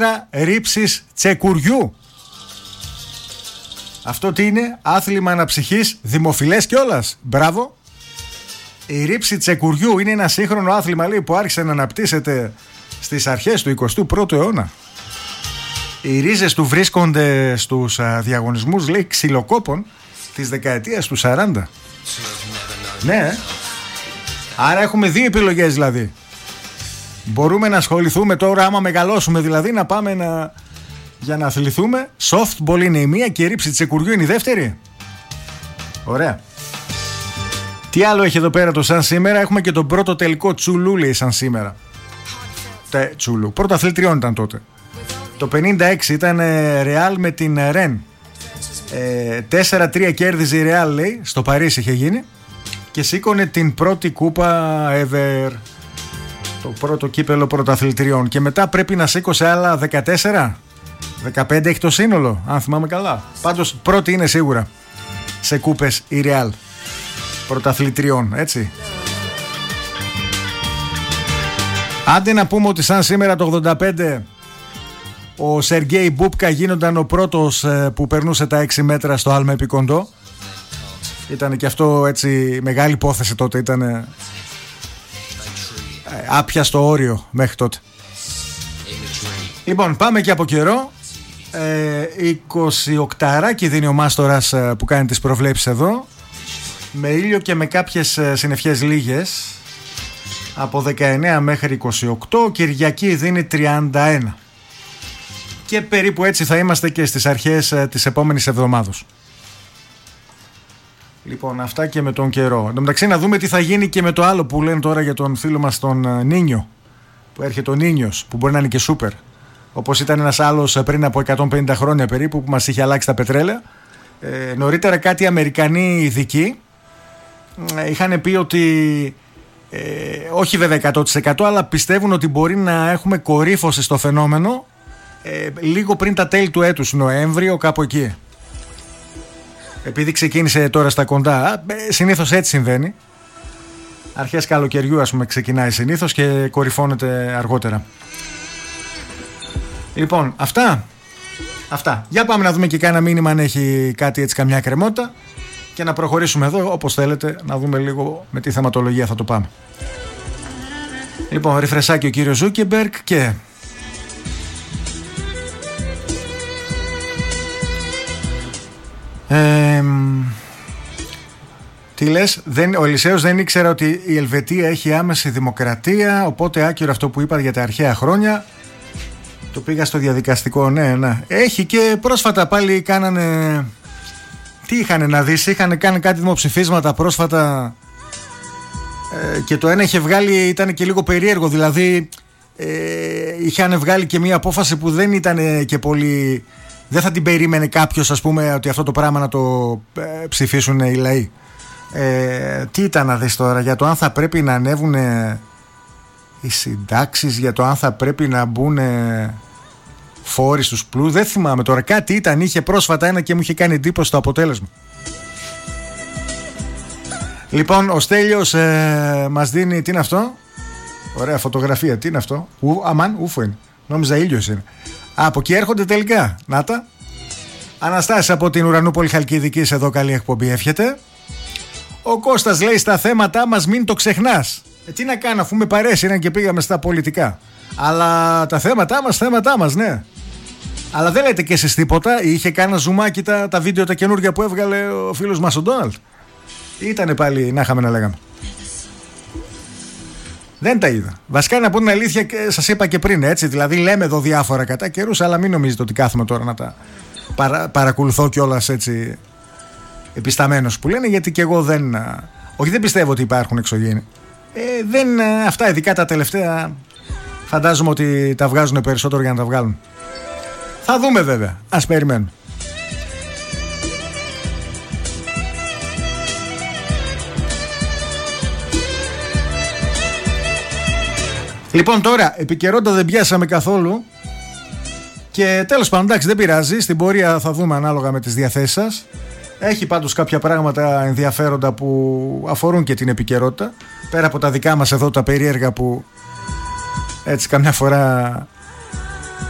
ρήψης τσεκουριού. Αυτό τι είναι? Άθλημα αναψυχής, δημοφιλές κιόλας. Μπράβο. Η ρήψη τσεκουριού είναι ένα σύγχρονο άθλημα, λέει, που άρχισε να αναπτύσσεται στις αρχές του 21ου αιώνα. Οι ρίζες του βρίσκονται στους διαγωνισμούς, λέει, ξυλοκόπων της δεκαετίας του 40. Ναι. Άρα έχουμε δύο επιλογές δηλαδή. Μπορούμε να ασχοληθούμε τώρα, άμα μεγαλώσουμε δηλαδή, να πάμε για να αθληθούμε. Softball είναι η μία και η ρήψη τσεκουριού είναι η δεύτερη. Ωραία. Τι άλλο έχει εδώ πέρα το σαν σήμερα? Έχουμε και τον πρώτο τελικό τσουλού, λέει, σαν σήμερα. Τσουλού. Πρώτο αθλητριών ήταν τότε. Το 56 ήταν Ρεάλ με την Ρεν. 4-3 κέρδιζε η Ρεάλ, λέει, στο Παρίσι είχε γίνει. Και σήκωνε την πρώτη κούπα ever. Το πρώτο κύπελο πρωταθλητριών. Και μετά πρέπει να σήκωσε άλλα 14. 15 έχει το σύνολο, αν θυμάμαι καλά. Πάντως πρώτη είναι σίγουρα σε κούπες η Ρεάλ πρωταθλητριών, έτσι. Άντε να πούμε ότι σαν σήμερα το 85 ο Σεργέι Μπούπκα γίνονταν ο πρώτος που περνούσε τα 6 μέτρα στο άλμα επικοντό. Ήταν και αυτό έτσι μεγάλη υπόθεση τότε. Ήταν άπιαστο όριο μέχρι τότε. Λοιπόν, πάμε και από καιρό. 28 δίνει ο Μάστορας που κάνει τις προβλέψεις εδώ, με ήλιο και με κάποιες συννεφιές λίγες, από 19 μέχρι 28. Κυριακή δίνει 31. Και περίπου έτσι θα είμαστε και στις αρχές της επόμενης εβδομάδος. Λοιπόν, αυτά και με τον καιρό. Εν τω μεταξύ, να δούμε τι θα γίνει και με το άλλο που λένε τώρα για τον φίλο μας τον Νίνιο, που έρχεται ο Νίνιος, που μπορεί να είναι και σούπερ, όπως ήταν ένας άλλος πριν από 150 χρόνια περίπου, που μας είχε αλλάξει τα πετρέλαια. Νωρίτερα κάτι Αμερικανοί ειδικοί είχαν πει ότι όχι βέβαια 100%, αλλά πιστεύουν ότι μπορεί να έχουμε κορύφωση στο φαινόμενο λίγο πριν τα τέλη του έτους, Νοέμβριο, κάπου εκεί. Επειδή ξεκίνησε τώρα στα κοντά, συνήθως έτσι συμβαίνει. Αρχές καλοκαιριού, ας πούμε, ξεκινάει συνήθως και κορυφώνεται αργότερα. Λοιπόν, αυτά. Για πάμε να δούμε και κάνα μήνυμα αν έχει κάτι έτσι, καμιά κρεμότητα, και να προχωρήσουμε εδώ όπως θέλετε, να δούμε λίγο με τι θεματολογία θα το πάμε. Λοιπόν, ριφρεσάκι ο κύριος Ζούκεμπεργκ και... τι λες? Ο Ελισέος δεν ήξερα ότι η Ελβετία έχει άμεση δημοκρατία, οπότε άκυρο αυτό που είπα για τα αρχαία χρόνια. Το πήγα στο διαδικαστικό, ναι. Έχει και πρόσφατα πάλι κάνανε... Τι είχανε να δεις? Είχανε κάνει κάτι δημοψηφίσματα πρόσφατα και το ένα είχε βγάλει, ήταν και λίγο περίεργο, δηλαδή είχαν βγάλει και μια απόφαση που δεν ήταν και πολύ... Δεν θα την περίμενε κάποιος, ας πούμε, ότι αυτό το πράγμα να το ψηφίσουν οι λαοί. Τι ήταν να δεις τώρα? Για το αν θα πρέπει να ανέβουν οι συντάξεις, για το αν θα πρέπει να μπουν φόροι στους πλούς. Δεν θυμάμαι τώρα, κάτι ήταν, είχε πρόσφατα ένα και μου είχε κάνει εντύπωση το αποτέλεσμα. Λοιπόν, ο Στέλιος μας δίνει, τι είναι αυτό? Ωραία φωτογραφία, τι είναι αυτό? Αμάν, ούφο είναι. Νόμιζα ήλιος είναι. Από εκεί έρχονται τελικά. Να τα. Αναστάσεις από την Ουρανούπολη Χαλκιδικής εδώ, καλή εκπομπή εύχεται. Ο Κώστας λέει, στα θέματα μας μην το ξεχνάς. Τι να κάνω, αφού με παρέσυραν και πήγαμε στα πολιτικά. Αλλά τα θέματά μας, ναι. Αλλά δεν λέτε και εσείς τίποτα? Είχε κάνει ζουμάκι τα βίντεο τα καινούργια που έβγαλε ο φίλος μας ο Ντόναλντ? Ήτανε πάλι να είχαμε να λέγαμε? Δεν τα είδα. Βασικά, να πω την αλήθεια, σας είπα και πριν, έτσι. Δηλαδή λέμε εδώ διάφορα κατά καιρούς, αλλά μην νομίζετε ότι κάθομαι τώρα να τα παρακολουθώ κιόλας έτσι επισταμένος που λένε, γιατί και εγώ δεν πιστεύω ότι υπάρχουν εξωγήινοι. Αυτά ειδικά τα τελευταία φαντάζομαι ότι τα βγάζουν περισσότερο για να τα βγάλουν. Θα δούμε βέβαια, ας περιμένουμε. Λοιπόν, τώρα επικαιρότητα δεν πιάσαμε καθόλου. Και τέλος πάντων, εντάξει, δεν πειράζει. Στην πορεία θα δούμε ανάλογα με τις διαθέσεις σας. Έχει πάντως κάποια πράγματα ενδιαφέροντα που αφορούν και την επικαιρότητα. Πέρα από τα δικά μας εδώ τα περίεργα που έτσι καμιά φορά